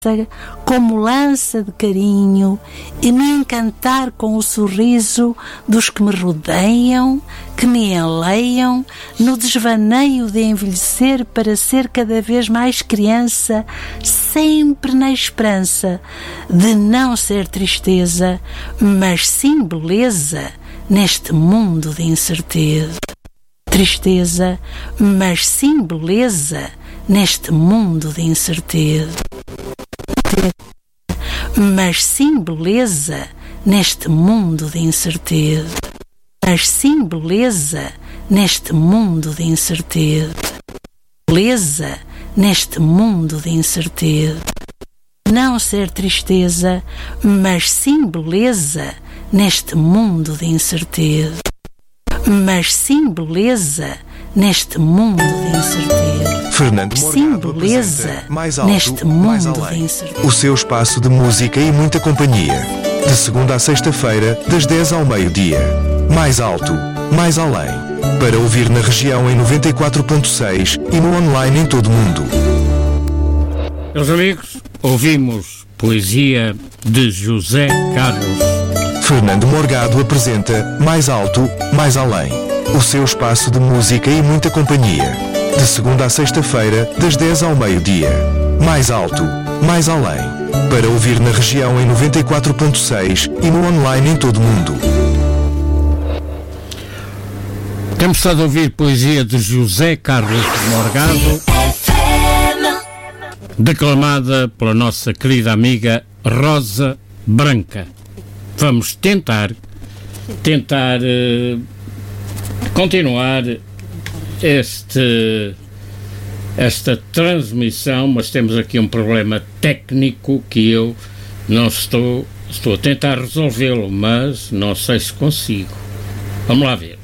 como lança de carinho e me encantar com o sorriso dos que me rodeiam, que me enleiam no desvaneio de envelhecer para ser cada vez mais criança, sempre na esperança de não ser tristeza, mas sim beleza neste mundo de incerteza. Tristeza, mas sim beleza neste mundo de incerteza. Mas sim beleza neste mundo de incerteza. Mas sim beleza neste mundo de incerteza. Beleza neste mundo de incerteza. Não ser tristeza, mas sim beleza neste mundo de incerteza. Mas sim beleza neste mundo de incerteza. Fernando Morgado apresenta Mais Alto, neste Mais mundo Além. de incerteza. O seu espaço de música e muita companhia. De segunda à sexta-feira, das 10 ao meio-dia. Mais Alto, Mais Além. Para ouvir na região em 94.6 e no online em todo o mundo. Meus amigos, ouvimos poesia de José Carlos. Fernando Morgado apresenta Mais Alto, Mais Além. O seu espaço de música e muita companhia. De segunda à sexta-feira, das 10 ao meio-dia. Mais Alto, Mais Além. Para ouvir na região em 94.6 e no online em todo o mundo. Temos estado a ouvir poesia de José Carlos Morgado, declamada pela nossa querida amiga Rosa Branca. Vamos tentar continuar esta transmissão, mas temos aqui um problema técnico que eu não estou a tentar resolvê-lo, mas não sei se consigo. Vamos lá ver.